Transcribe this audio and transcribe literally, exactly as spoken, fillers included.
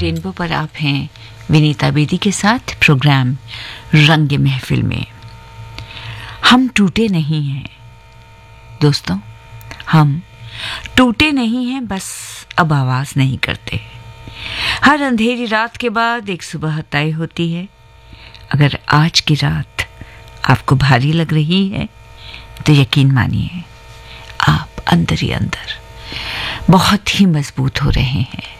Rainbow पर आप हैं विनीता बेदी के साथ प्रोग्राम रंग महफिल में। हम टूटे नहीं हैं दोस्तों, हम टूटे नहीं हैं, बस अब आवाज नहीं करते। हर अंधेरी रात के बाद एक सुबह तय होती है। अगर आज की रात आपको भारी लग रही है तो यकीन मानिए आप अंदर ही अंदर बहुत ही मजबूत हो रहे हैं।